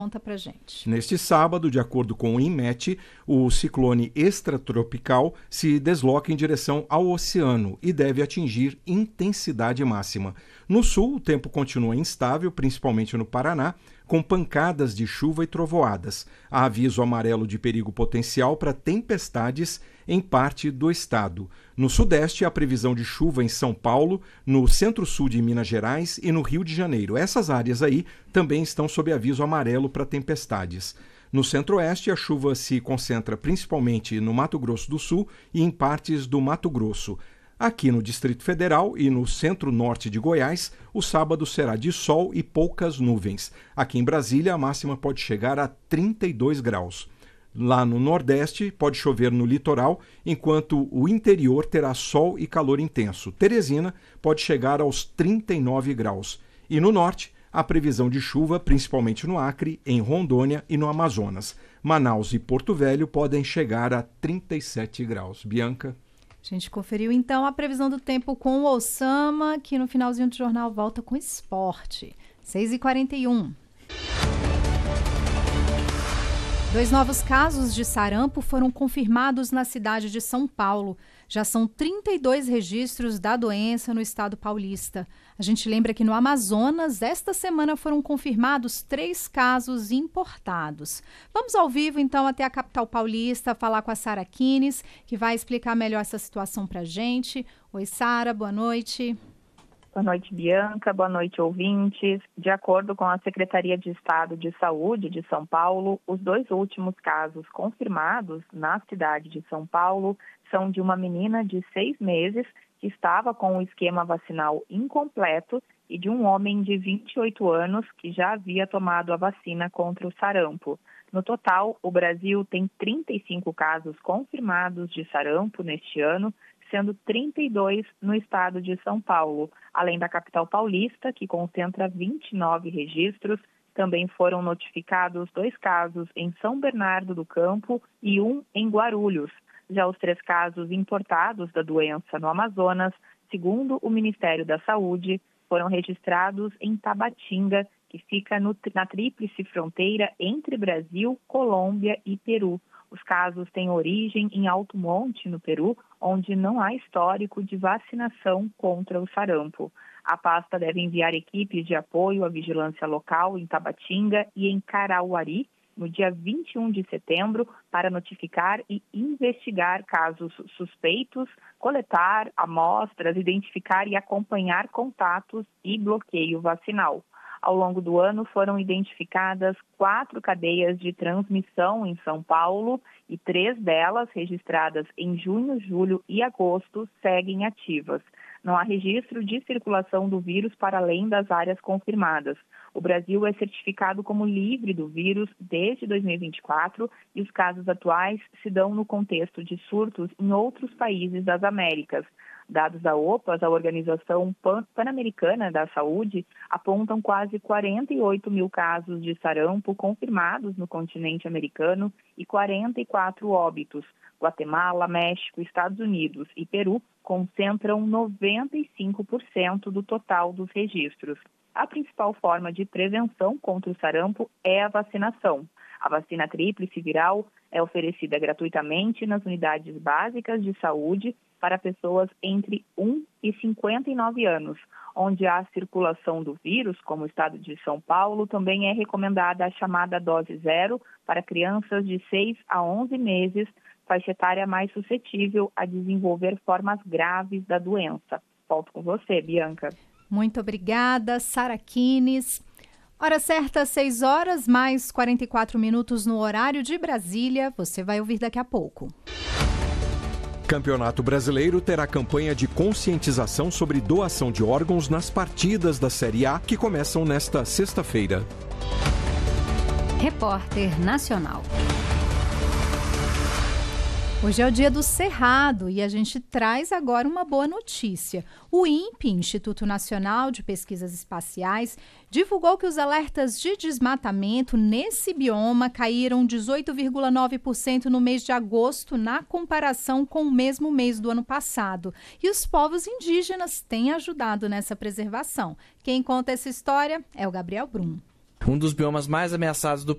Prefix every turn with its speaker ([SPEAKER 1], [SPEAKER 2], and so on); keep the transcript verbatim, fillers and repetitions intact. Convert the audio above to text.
[SPEAKER 1] Conta pra gente.
[SPEAKER 2] Neste sábado, de acordo com o INMET, o ciclone extratropical se desloca em direção ao oceano e deve atingir intensidade máxima. No sul, o tempo continua instável, principalmente no Paraná, com pancadas de chuva e trovoadas. Há aviso amarelo de perigo potencial para tempestades em parte do estado. No sudeste, há previsão de chuva em São Paulo, no centro-sul de Minas Gerais e no Rio de Janeiro. Essas áreas aí também estão sob aviso amarelo para tempestades. No centro-oeste, a chuva se concentra principalmente no Mato Grosso do Sul e em partes do Mato Grosso. Aqui no Distrito Federal e no centro-norte de Goiás, o sábado será de sol e poucas nuvens. Aqui em Brasília, a máxima pode chegar a trinta e dois graus. Lá no Nordeste, pode chover no litoral, enquanto o interior terá sol e calor intenso. Teresina pode chegar aos trinta e nove graus. E no Norte, há previsão de chuva, principalmente no Acre, em Rondônia e no Amazonas. Manaus e Porto Velho podem chegar a trinta e sete graus. Bianca?
[SPEAKER 1] A gente conferiu, então, a previsão do tempo com o Osama, que no finalzinho do jornal volta com esporte. seis e quarenta e um. Dois novos casos de sarampo foram confirmados na cidade de São Paulo. Já são trinta e dois registros da doença no estado paulista. A gente lembra que no Amazonas, esta semana foram confirmados três casos importados. Vamos ao vivo, então, até a capital paulista, falar com a Sara Kines, que vai explicar melhor essa situação para a gente. Oi, Sara, boa noite.
[SPEAKER 3] Boa noite, Bianca. Boa noite, ouvintes. De acordo com a Secretaria de Estado de Saúde de São Paulo, os dois últimos casos confirmados na cidade de São Paulo são de uma menina de seis meses que estava com o esquema vacinal incompleto e de um homem de vinte e oito anos que já havia tomado a vacina contra o sarampo. No total, o Brasil tem trinta e cinco casos confirmados de sarampo neste ano, sendo trinta e dois no estado de São Paulo. Além da capital paulista, que concentra vinte e nove registros, também foram notificados dois casos em São Bernardo do Campo e um em Guarulhos. Já os três casos importados da doença no Amazonas, segundo o Ministério da Saúde, foram registrados em Tabatinga, que fica no, na tríplice fronteira entre Brasil, Colômbia e Peru. Os casos têm origem em Alto Monte, no Peru, onde não há histórico de vacinação contra o sarampo. A pasta deve enviar equipes de apoio à vigilância local em Tabatinga e em Carauari, no dia vinte e um de setembro, para notificar e investigar casos suspeitos, coletar amostras, identificar e acompanhar contatos e bloqueio vacinal. Ao longo do ano, foram identificadas quatro cadeias de transmissão em São Paulo e três delas, registradas em junho, julho e agosto, seguem ativas. Não há registro de circulação do vírus para além das áreas confirmadas. O Brasil é certificado como livre do vírus desde dois mil e vinte e quatro e os casos atuais se dão no contexto de surtos em outros países das Américas. Dados da OPAS, a Organização Pan- Pan-Americana da Saúde, apontam quase quarenta e oito mil casos de sarampo confirmados no continente americano e quarenta e quatro óbitos. Guatemala, México, Estados Unidos e Peru concentram noventa e cinco por cento do total dos registros. A principal forma de prevenção contra o sarampo é a vacinação. A vacina tríplice viral é oferecida gratuitamente nas unidades básicas de saúde para pessoas entre um e cinquenta e nove anos, onde há circulação do vírus, como o estado de São Paulo, também é recomendada a chamada dose zero para crianças de seis a onze meses, faixa etária mais suscetível a desenvolver formas graves da doença. Volto com você, Bianca.
[SPEAKER 1] Muito obrigada, Sara Kines. Hora certa, seis horas, mais quarenta e quatro minutos no horário de Brasília. Você vai ouvir daqui a pouco.
[SPEAKER 2] Campeonato Brasileiro terá campanha de conscientização sobre doação de órgãos nas partidas da Série A que começam nesta sexta-feira.
[SPEAKER 4] Repórter Nacional.
[SPEAKER 1] Hoje é o dia do Cerrado e a gente traz agora uma boa notícia. O INPE, Instituto Nacional de Pesquisas Espaciais, divulgou que os alertas de desmatamento nesse bioma caíram dezoito vírgula nove por cento no mês de agosto, na comparação com o mesmo mês do ano passado. E os povos indígenas têm ajudado nessa preservação. Quem conta essa história é o Gabriel Brum.
[SPEAKER 5] Um dos biomas mais ameaçados do